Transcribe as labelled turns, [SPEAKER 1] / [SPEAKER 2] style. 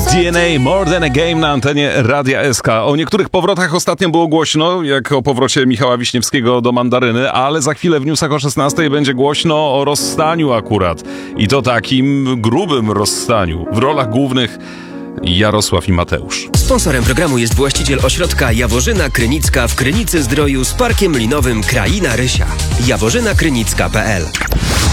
[SPEAKER 1] DNA More Than a Game na antenie Radia SK. O niektórych powrotach ostatnio było głośno, jak o powrocie Michała Wiśniewskiego do Mandaryny, ale za chwilę w newsach o 16 będzie głośno o rozstaniu akurat. I to takim grubym rozstaniu. W rolach głównych Jarosław i Mateusz.
[SPEAKER 2] Sponsorem programu jest właściciel ośrodka Jaworzyna Krynicka w Krynicy Zdroju z parkiem linowym Kraina Rysia. jaworzynakrynicka.pl